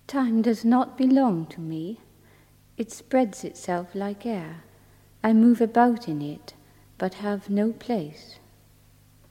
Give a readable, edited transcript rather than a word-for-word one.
Time does not belong to me. It spreads itself like air. I move about in it, but have no place.